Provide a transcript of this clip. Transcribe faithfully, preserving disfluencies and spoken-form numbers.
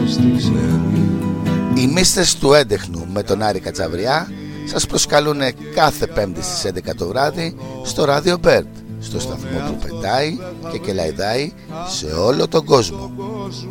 Οι μίστες του έντεχνου με τον Άρη Κατσαβριά σας προσκαλούν κάθε Πέμπτη στις έντεκα το βράδυ στο ράδιο Bird, στο σταθμό που πετάει και κελαϊδάει σε όλο τον κόσμο.